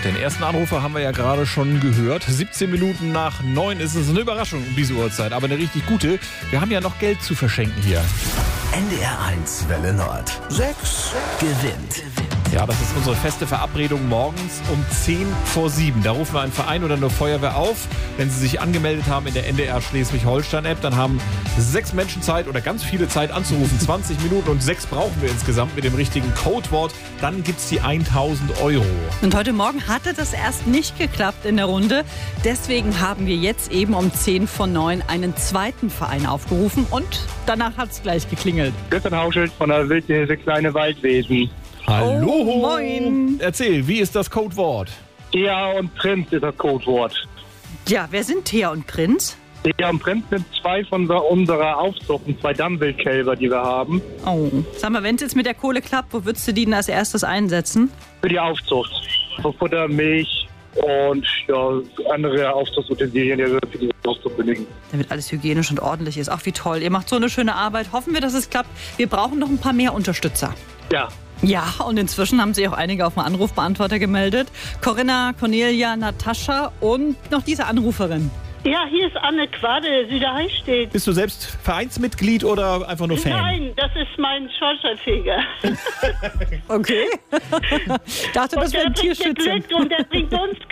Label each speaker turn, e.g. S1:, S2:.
S1: Den ersten Anrufer haben wir ja gerade schon gehört. 17 Minuten nach 9 ist es eine Überraschung um diese Uhrzeit, aber eine richtig gute. Wir haben ja noch Geld zu verschenken hier.
S2: NDR 1 Welle Nord. 6 gewinnt.
S1: Ja, das ist unsere feste Verabredung morgens um 10 vor 7. Da rufen wir einen Verein oder eine Feuerwehr auf. Wenn sie sich angemeldet haben in der NDR Schleswig-Holstein-App, dann haben 6 Menschen Zeit oder ganz viele Zeit anzurufen. 20 Minuten und 6 brauchen wir insgesamt mit dem richtigen Codewort. Dann gibt's die 1.000 €.
S3: Und heute Morgen hatte das erst nicht geklappt in der Runde. Deswegen haben wir jetzt eben um 10 vor 9 einen zweiten Verein aufgerufen und danach hat's gleich geklingelt.
S4: Stefan Hauschild von der Wildhilfe Kleine Waldwesen.
S1: Hallo!
S3: Oh, moin!
S1: Erzähl, wie ist das Codewort?
S4: Thea und Prinz ist das Codewort.
S3: Ja, wer sind Thea und Prinz?
S4: Thea und Prinz sind 2 von unserer Aufzucht, 2 Dammwildkälber, die wir haben.
S3: Oh. Sag mal, wenn es jetzt mit der Kohle klappt, wo würdest du die denn als erstes einsetzen?
S4: Für die Aufzucht. Für Futter, Milch und andere Aufzuchtsutensilien, die wir für die Aufzucht benötigen.
S3: Damit alles hygienisch und ordentlich ist. Ach, wie toll. Ihr macht so eine schöne Arbeit. Hoffen wir, dass es klappt. Wir brauchen noch ein paar mehr Unterstützer.
S4: Ja.
S3: Ja, und inzwischen haben sich auch einige auf dem Anrufbeantworter gemeldet. Corinna, Cornelia, Natascha und noch diese Anruferin.
S5: Ja, hier ist Anne Quade, Süderheistedt.
S1: Bist du selbst Vereinsmitglied oder einfach nur Fan?
S5: Nein, das ist mein Schornsteinfeger.
S3: Okay. Dachte, das wäre ein Tierschützer.
S5: Und der bringt uns